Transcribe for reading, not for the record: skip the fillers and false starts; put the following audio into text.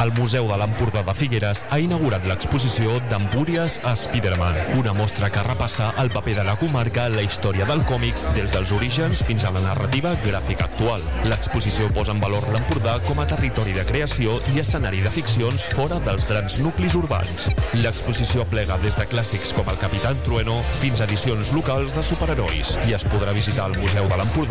El Museu de l'Empordà de Figueres ha inaugurat l'exposició d'Empúries a Spiderman, una mostra que repassa el paper de la comarca en la història del còmic des dels orígens fins a la narrativa gràfica actual. L'exposició posa en valor l'Empordà com a territori de creació i escenari de ficcions fora dels grans nuclis urbans. L'exposició aplega des de clàssics com el Capitán Trueno fins a edicions locals de superherois i es podrà visitar al Museu de l'Empordà